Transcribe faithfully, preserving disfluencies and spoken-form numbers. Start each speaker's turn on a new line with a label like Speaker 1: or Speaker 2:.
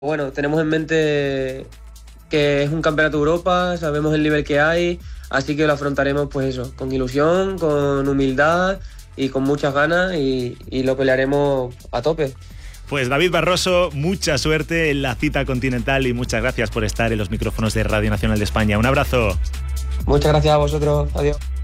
Speaker 1: Bueno, tenemos en mente que es un campeonato de Europa, sabemos el nivel que hay, así que lo afrontaremos pues eso, con ilusión, con humildad y con muchas ganas y, y lo pelearemos a tope.
Speaker 2: Pues David Barroso, mucha suerte en la cita continental y muchas gracias por estar en los micrófonos de Radio Nacional de España. Un abrazo.
Speaker 1: Muchas gracias a vosotros, adiós.